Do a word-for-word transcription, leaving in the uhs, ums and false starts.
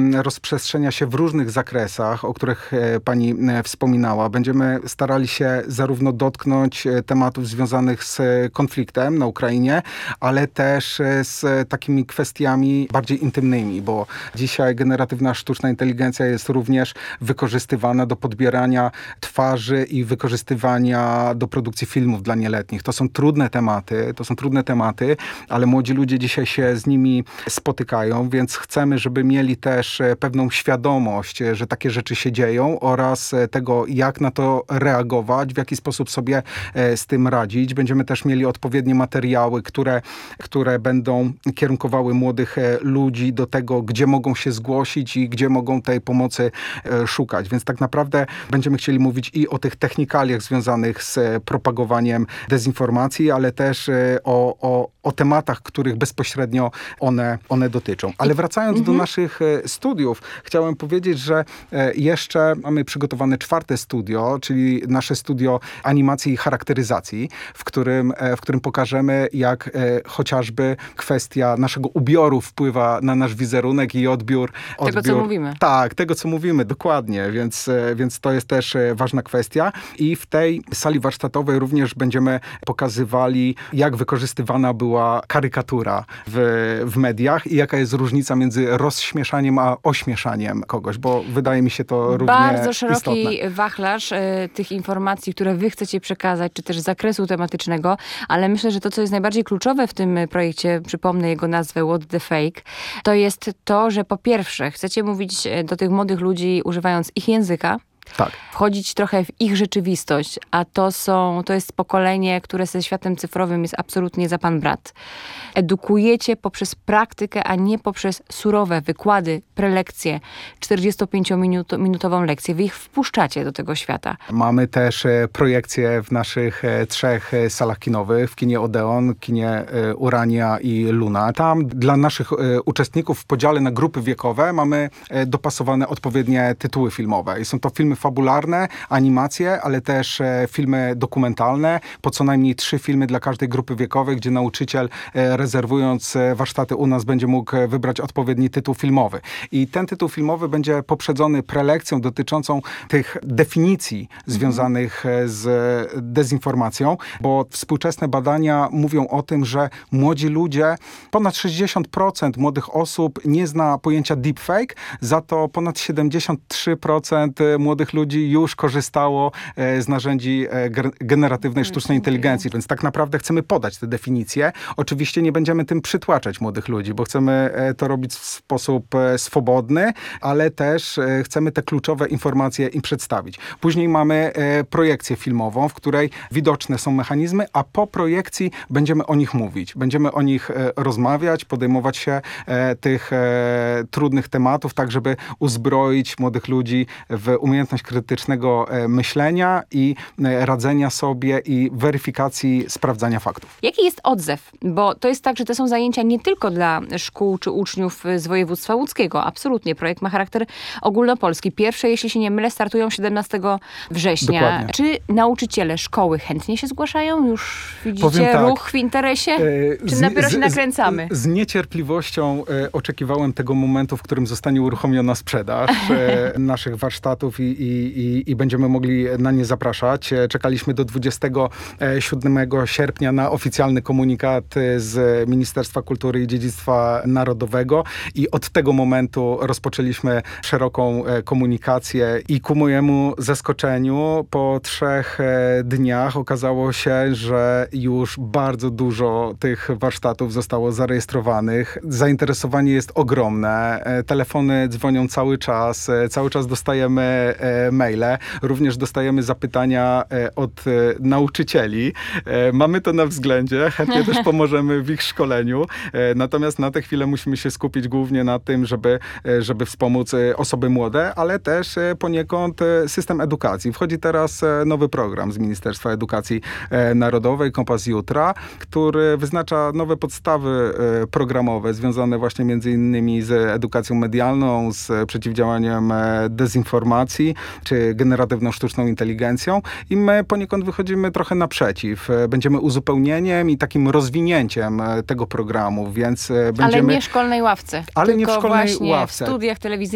rozprzestrzenia się w różnych zakresach, o których pani wspominała. Będziemy starali się zarówno dotknąć tematów związanych z konfliktem na Ukrainie, ale też z takimi kwestiami bardziej intymnymi, bo dzisiaj generatywna sztuczna inteligencja jest również wykorzystywana do podbierania twarzy i wykorzystywania do produkcji filmów dla nieletnich. To są trudne tematy, to są trudne tematy, ale młodzi ludzie dzisiaj się z nimi spotykają, więc chcemy, żeby mieli też pewną świadomość, że takie rzeczy się dzieją oraz tego, jak na to reagować, w jaki sposób sobie z tym radzić. Będziemy też mieli odpowiednie materiały, które, które będą kierunkowały młodych ludzi do tego, gdzie mogą się zgłosić i gdzie mogą tej pomocy szukać. Więc tak naprawdę będziemy chcieli mówić i o tych technikaliach związanych z propagowaniem dezinformacji, ale też o, o, o tematach, których bezpośrednio one, one dotyczą. Ale wracając mhm. do naszych studiów, chciałem powiedzieć, że jeszcze mamy przygotowane czwarte studio, czyli nasze studio animacji i charakteryzacji, w którym, w którym pokażemy, jak chociażby kwestia naszego ubioru wpływa na nasz wizerunek i odbiór. Tego, odbiór, co mówimy. Tak, tego, co mówimy, dokładnie. Więc, więc to jest też ważna kwestia. I w tej sali warsztatowej również będziemy pokazywali, jak wykorzystywana była karykatura w, w mediach i jaka jest różnica między rozśmieszaniem a ośmieszaniem kogoś, bo wydaje mi się to równie Bardzo szeroki istotne. wachlarz y, tych informacji, które wy chcecie przekazać, czy też zakresu tematycznego, ale myślę, że to, co jest najbardziej kluczowe w tym projekcie, przypomnę jego nazwę What the Fake, to jest to, że po pierwsze chcecie mówić do tych młodych ludzi używając ich języka, Tak. wchodzić trochę w ich rzeczywistość, a to są, to jest pokolenie, które ze światem cyfrowym jest absolutnie za pan brat. Edukujecie poprzez praktykę, a nie poprzez surowe wykłady, prelekcje, czterdziestopięciominutową lekcję. Wy ich wpuszczacie do tego świata. Mamy też e, projekcje w naszych e, trzech e, salach kinowych, w kinie Odeon, kinie e, Urania i Luna. Tam dla naszych e, uczestników w podziale na grupy wiekowe mamy e, dopasowane odpowiednie tytuły filmowe. I są to filmy fabularne, animacje, ale też e, filmy dokumentalne, po co najmniej trzy filmy dla każdej grupy wiekowej, gdzie nauczyciel e, rezerwując e, warsztaty u nas będzie mógł wybrać odpowiedni tytuł filmowy. I ten tytuł filmowy będzie poprzedzony prelekcją dotyczącą tych definicji związanych e, z dezinformacją, bo współczesne badania mówią o tym, że młodzi ludzie, ponad sześćdziesiąt procent młodych osób nie zna pojęcia deepfake, za to ponad siedemdziesiąt trzy procent młodych ludzi już korzystało z narzędzi generatywnej sztucznej inteligencji, więc tak naprawdę chcemy podać te definicje. Oczywiście nie będziemy tym przytłaczać młodych ludzi, bo chcemy to robić w sposób swobodny, ale też chcemy te kluczowe informacje im przedstawić. Później mamy projekcję filmową, w której widoczne są mechanizmy, a po projekcji będziemy o nich mówić. Będziemy o nich rozmawiać, podejmować się tych trudnych tematów, tak żeby uzbroić młodych ludzi w umiejętność krytycznego myślenia i radzenia sobie i weryfikacji, sprawdzania faktów. Jaki jest odzew? Bo to jest tak, że to są zajęcia nie tylko dla szkół czy uczniów z województwa łódzkiego. Absolutnie. Projekt ma charakter ogólnopolski. Pierwsze, jeśli się nie mylę, startują siedemnastego września. Dokładnie. Czy nauczyciele szkoły chętnie się zgłaszają? Już widzicie Powiem tak, ruch w interesie? Czy z, dopiero z, się nakręcamy? Z, z niecierpliwością e, oczekiwałem tego momentu, w którym zostanie uruchomiona sprzedaż e, naszych warsztatów i, i, i, i będziemy mogli na nie zapraszać. Czekaliśmy do dwudziestego siódmego sierpnia na oficjalny komunikat z Ministerstwa Kultury i Dziedzictwa Narodowego i od tego momentu rozpoczęliśmy szeroką komunikację i ku mojemu zaskoczeniu po trzech dniach okazało się, że już bardzo dużo tych warsztatów zostało zarejestrowanych. Zainteresowanie jest ogromne. Telefony dzwonią cały czas. Cały czas dostajemy maile. Również dostajemy zapytania od nauczycieli. Mamy to na względzie. Chętnie też pomożemy w ich szkoleniu. Natomiast na tę chwilę musimy się skupić głównie na tym, żeby, żeby wspomóc osoby młode, ale też poniekąd system edukacji. Wchodzi teraz nowy program z Ministerstwa Edukacji Narodowej, Kompas Jutra, który wyznacza nowe podstawy programowe związane właśnie między innymi z edukacją medialną, z przeciwdziałaniem dezinformacji, czy generatywną sztuczną inteligencją i my poniekąd wychodzimy trochę naprzeciw. Będziemy uzupełnieniem i takim rozwinięciem tego programu, więc będziemy... Ale nie w szkolnej ławce, ale tylko nie w szkolnej właśnie ławce. w studiach telewizyjnych.